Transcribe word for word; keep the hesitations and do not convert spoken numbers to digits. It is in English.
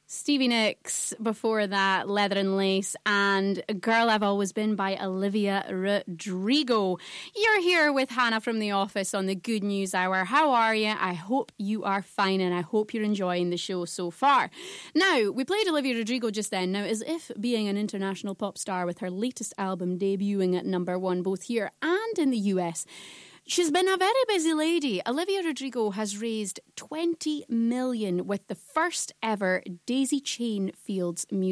Stevie Nicks, before that, Leather and Lace, and Girl I've Always Been by Olivia Rodrigo. You're here with Hannah from The Office on the Good News Hour. How are you? I hope you are fine, and I hope you're enjoying the show so far. Now, we played Olivia Rodrigo just then. Now, as if being an international pop star with her latest album debuting at number one both here and in the U S, she's been a very busy lady. Olivia Rodrigo has raised twenty million dollars with the first ever Daisy Chain Fields music